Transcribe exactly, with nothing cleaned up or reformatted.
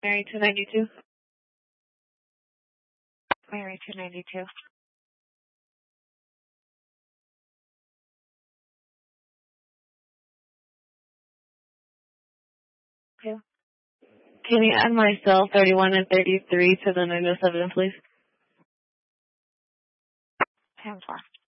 Mary two ninety-two. Mary two ninety-two. Two. Can you add my cell thirty-one and thirty-three to the nine oh seven, please? ten four.